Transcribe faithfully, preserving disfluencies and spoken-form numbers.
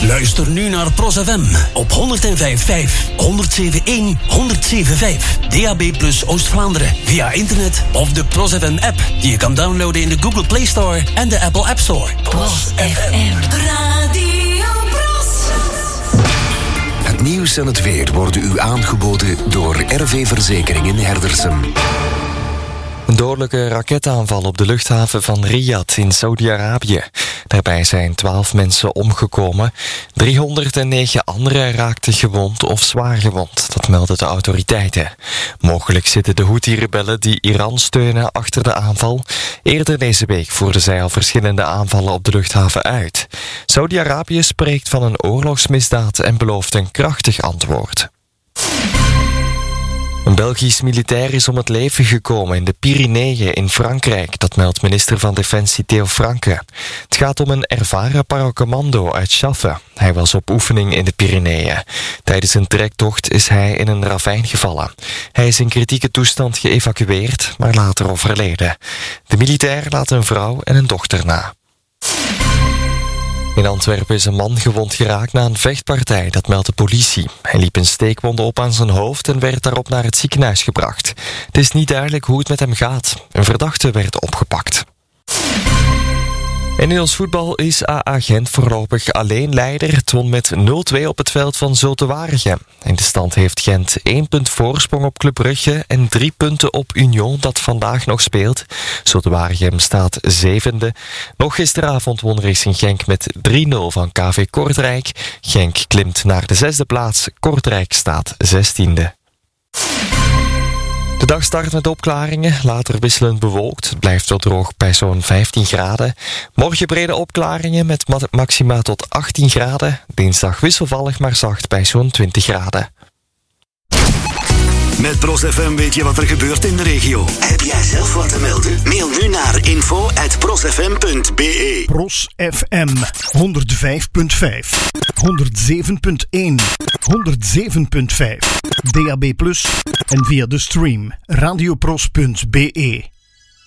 Luister nu naar Pros F M op honderd vijf komma vijf, honderd zeven komma één, honderd zeven komma vijf. D A B plus Oost-Vlaanderen via internet of de Pros F M app die je kan downloaden in de Google Play Store en de Apple App Store. Pros F M Radio Pros. Het nieuws en het weer worden u aangeboden door R V Verzekeringen Herdersen. Een dodelijke raketaanval op de luchthaven van Riyadh in Saudi-Arabië. Daarbij zijn twaalf mensen omgekomen. driehonderdnegen anderen raakten gewond of zwaar gewond. Dat melden de autoriteiten. Mogelijk zitten de Houthi-rebellen die Iran steunen achter de aanval. Eerder deze week voerden zij al verschillende aanvallen op de luchthaven uit. Saudi-Arabië spreekt van een oorlogsmisdaad en belooft een krachtig antwoord. Een Belgisch militair is om het leven gekomen in de Pyreneeën in Frankrijk. Dat meldt minister van Defensie Theo Franke. Het gaat om een ervaren paracommando uit Chaffe. Hij was op oefening in de Pyreneeën. Tijdens een trektocht is hij in een ravijn gevallen. Hij is in kritieke toestand geëvacueerd, maar later overleden. De militair laat een vrouw en een dochter na. In Antwerpen is een man gewond geraakt na een vechtpartij, dat meldt de politie. Hij liep een steekwonde op aan zijn hoofd en werd daarop naar het ziekenhuis gebracht. Het is niet duidelijk hoe het met hem gaat. Een verdachte werd opgepakt. En in ons voetbal is A A Gent voorlopig alleen leider. Het won met nul twee op het veld van Zulte Waregem. In de stand heeft Gent één punt voorsprong op Club Brugge en drie punten op Union, dat vandaag nog speelt. Zulte Waregem staat zevende. Nog gisteravond won Racing Genk met drie nul van K V Kortrijk. Genk klimt naar de zesde plaats. Kortrijk staat zestiende. De dag start met opklaringen, later wisselend bewolkt. Het blijft wel droog bij zo'n vijftien graden. Morgen brede opklaringen met maxima tot achttien graden. Dinsdag wisselvallig maar zacht bij zo'n twintig graden. Met Pros F M weet je wat er gebeurt in de regio. Heb jij zelf wat te melden? Mail nu naar info at prosfm punt b e. Pros F M honderd vijf komma vijf, honderd zeven komma één, honderd zeven komma vijf. D A B plus en via de stream radiopros punt b e.